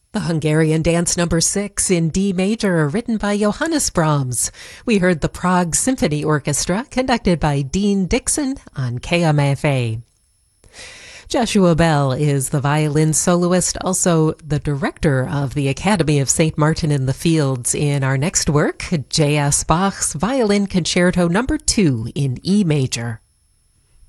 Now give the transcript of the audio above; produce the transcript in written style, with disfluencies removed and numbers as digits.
The Hungarian Dance Number 6 in D major, written by Johannes Brahms. We heard the Prague Symphony Orchestra, conducted by Dean Dixon on KMFA. Joshua Bell is the violin soloist, also the director of the Academy of St. Martin in the Fields. In our next work, J.S. Bach's Violin Concerto No. 2 in E major.